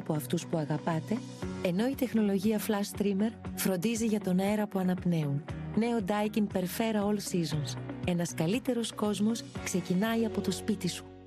από αυτούς που αγαπάτε, ενώ η τεχνολογία Flash Streamer φροντίζει για τον αέρα που αναπνέουν. Νέο Daikin Perfera All Seasons. Ένας καλύτερος κόσμος ξεκινάει από το σπίτι σου.